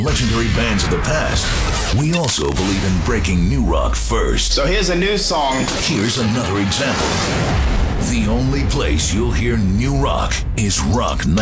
legendary bands of the past, we also believe in breaking new rock first. So here's a new song. Here's another example. The only place you'll hear new rock is Rock